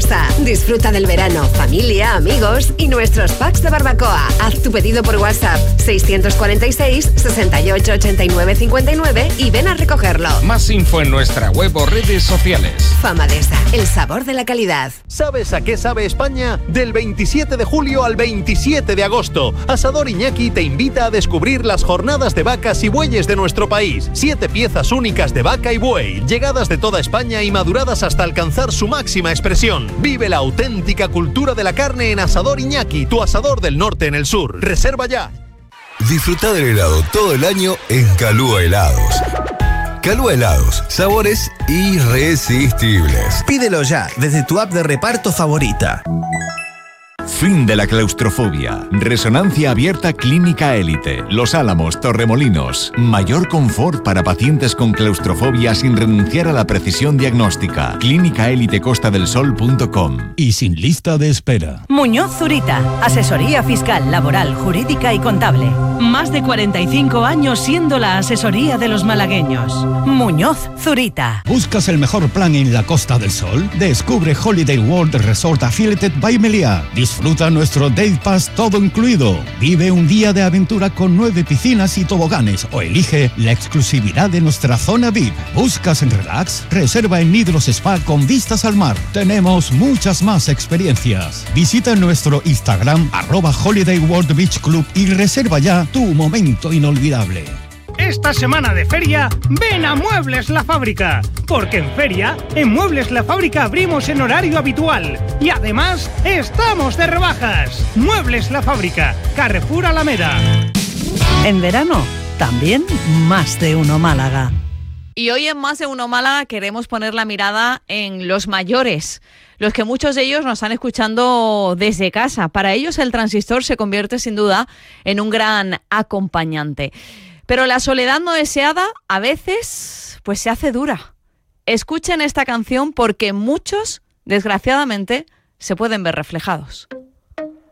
Famodesa. Disfruta del verano, familia, amigos y nuestros packs de barbacoa. Haz tu pedido por WhatsApp 646 68 89 59 y ven a recogerlo. Más info en nuestra web o redes sociales. Famodesa, el sabor de la calidad. ¿Sabes a qué sabe España? Del 27 de julio al 27 de agosto. Asador Iñaki te invita a descubrir las jornadas de vacas y bueyes de nuestro país. 7 piezas únicas de vaca y buey, llegadas de toda España y maduradas hasta alcanzar su máxima expresión. Vive la auténtica cultura de la carne en Asador Iñaki, tu asador del norte en el sur. Reserva ya. Disfruta del helado todo el año en Calúa Helados. Calúa Helados, sabores irresistibles. Pídelo ya desde tu app de reparto favorita. Fin de la claustrofobia. Resonancia abierta Clínica Élite. Los Álamos, Torremolinos. Mayor confort para pacientes con claustrofobia sin renunciar a la precisión diagnóstica. clínicaelitecostadelsol.com. Y sin lista de espera. Muñoz Zurita. Asesoría fiscal, laboral, jurídica y contable. Más de 45 años siendo la asesoría de los malagueños. Muñoz Zurita. ¿Buscas el mejor plan en la Costa del Sol? Descubre Holiday World Resort Affiliated by Meliá. Disfruta nuestro Day Pass todo incluido. Vive un día de aventura con 9 piscinas y toboganes o elige la exclusividad de nuestra zona VIP. ¿Buscas en relax? Reserva en Nidros Spa con vistas al mar. Tenemos muchas más experiencias. Visita nuestro Instagram @Holiday World Beach Club y reserva ya tu momento inolvidable. Esta semana de feria, ven a Muebles La Fábrica, porque en Muebles La Fábrica abrimos en horario habitual y además estamos de rebajas. Muebles La Fábrica, Carrefour Alameda. En verano, también Más de Uno Málaga. Y hoy en Más de Uno Málaga queremos poner la mirada en los mayores, los que muchos de ellos nos están escuchando desde casa. Para ellos el transistor se convierte sin duda en un gran acompañante. Pero la soledad no deseada a veces pues se hace dura. Escuchen esta canción porque muchos, desgraciadamente, se pueden ver reflejados.